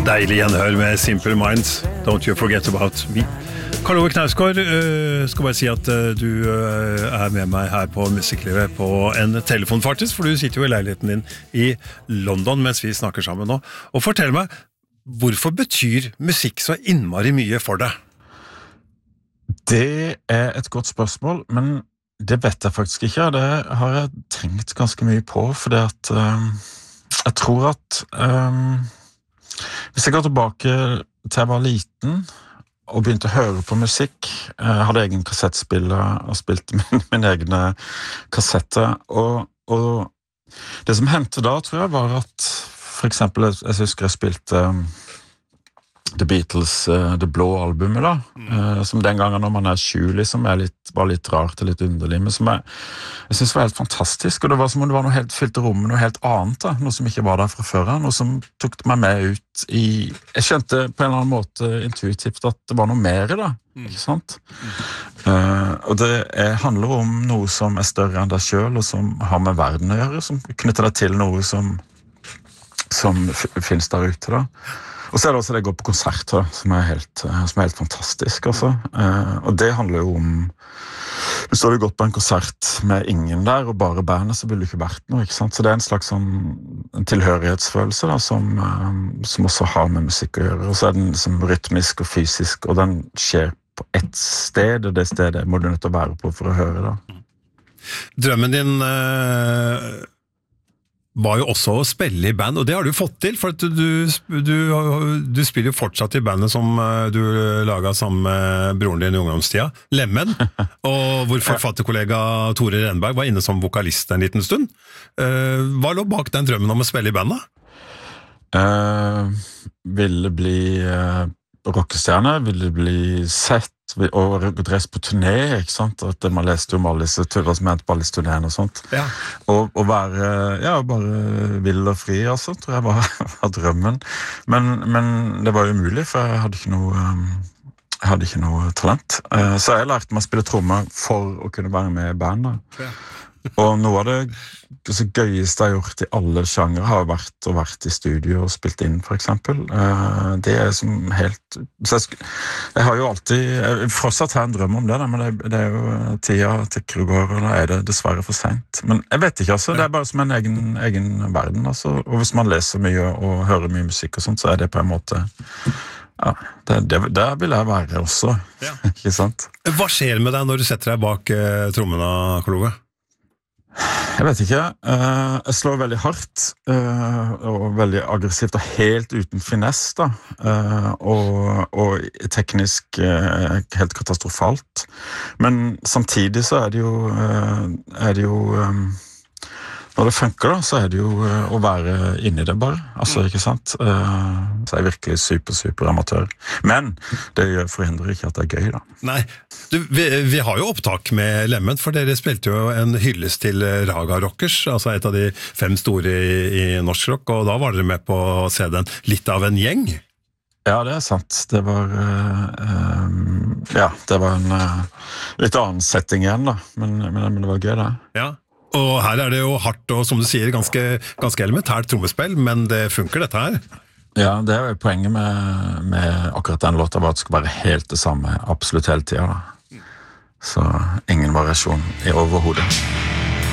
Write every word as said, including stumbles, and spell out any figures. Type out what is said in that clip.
Deilig gjenhør med Simple Minds, Don't You Forget About Me. Karl Ove Knausgård, uh, skal bare si at uh, du uh, er med meg her på Musikklivet på en telefon faktisk, for du sitter jo i leiligheten din i London mens vi snakker sammen nå. Og fortell meg, hvorfor betyr musikk så innmari mye for deg? Det er et godt spørsmål, men det vet jeg faktisk ikke. Det har jeg tenkt ganske mye på, fordi at um, jeg tror at um, hvis jeg går tilbake til jeg var liten og begynte å høre på musikk, jeg hadde egen kassettspiller og spilte min, min egne kassetter, og, og det som hendte da, tror jeg, var at for eksempel, jeg, jeg husker jeg spilte um, The Beatles, uh, det blå albumet da, mm. uh, som den gangen når man er sju, liksom, er litt, var litt rart og litt underlig, men som jeg, jeg synes var helt fantastisk, og det var som om det var noe helt fylt rom, noe helt annet da, noe som ikke var der fra før, noe som tok meg med ut i, jeg skjønte på en eller annen måte intuitivt at det var noe mer da, mm. ikke sant? Mm. Uh, og det er, handler om noe som er større enn deg selv, og som har med verden å gjøre, som knytter deg til noe som, som finnes der ute da. Og så er det også det å gå på konserter, som er helt, som er helt fantastisk, altså. Eh, og det handler jo om, hvis du hadde gått på en konsert med ingen der, og bare bandet, så ville det ikke vært noe, ikke sant? Så det er en slags sånn en tilhørighetsfølelse da, som, eh, som også har med musikk å gjøre. Og så er den liksom rytmisk og fysisk, og den skjer på ett sted, og det stedet må du nødt til å være på for å høre da. Drømmen din... Eh... var jo også å spille i band, og det har du fått til, for at du, du, du spiller jo fortsatt i bandet som du laget sammen med broren din i ungdomstida, Lemmen, og hvor forfatterkollega Tore Renberg var inne som vokalist en liten stund. Hva lå bak den drømmen om å spille i bandet? Uh, ville bli uh, rockestjerne, ville bli sett, og reist på turné, ikke sant? At man leste om alle disse turer som hendte på alle disse turnéene og sånt. Ja. Og, og være, ja, bare vill og fri, altså, tror jeg var, var drømmen. Men, men det var jo umulig, for jeg hadde ikke noe, jeg hadde ikke noe talent. Så jeg lærte meg å spille trommer for å kunne være med i bandet. Ja. Og noe av det så gøyeste jeg har gjort i alle sjanger har vært å vært i studio og spilt inn, for eksempel. Det er som helt... Så jeg, jeg har jo alltid... Jeg fortsatt har en drøm om det, men det, det er jo tida tikker og går, og da er det dessverre for sent. Men jeg vet ikke, altså. Det er bare som en egen, egen verden, altså. Og hvis man leser mye og hører mye musikk og sånt, så er det på en måte... Ja, det, det, der vil jeg være også, ja. Ikke sant? Hva skjer med deg når du setter deg bak uh, trommene, Karl Ove? Jeg vet ikke. Uh, jeg slår veldig hardt, uh, og veldig aggressivt, og helt uten finess, da. Uh, og, og teknisk uh, helt katastrofalt. Men samtidig så er det jo, uh, er det jo um, når det funker da, så er det jo uh, å være inne i det bare. Altså, ikke sant? Uh, så er jeg virkelig super, super amatør. Men det forhindrer ikke at det er gøy, da. Nei, du, vi, vi har jo opptak med Lemmen, for dere spilte jo en hyllest til Raga Rockers, altså et av de fem store i, i norsk rock, og da var dere med på å se den litt av en gjeng. Ja, det er sant. Det var, uh, um, ja, det var en uh, litt annen setting igjen, da. Men, men, men det var gøy, da. Ja. Og her er det jo hardt og, som du sier, ganske, ganske elementært trommespill, men det funker dette her. Ja, det er jo poenget med, med akkurat den låta, var at det skal være helt det samme, absolutt hele tiden. Da. Så ingen variasjon i overhodet.